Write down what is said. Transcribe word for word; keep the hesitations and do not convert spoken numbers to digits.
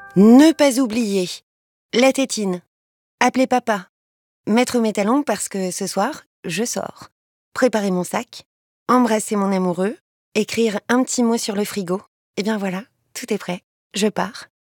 Ne pas oublier. La tétine. Appeler papa. Mettre mes talons parce que ce soir, je sors. Préparer mon sac. Embrasser mon amoureux. Écrire un petit mot sur le frigo. Et bien voilà, tout est prêt. Je pars.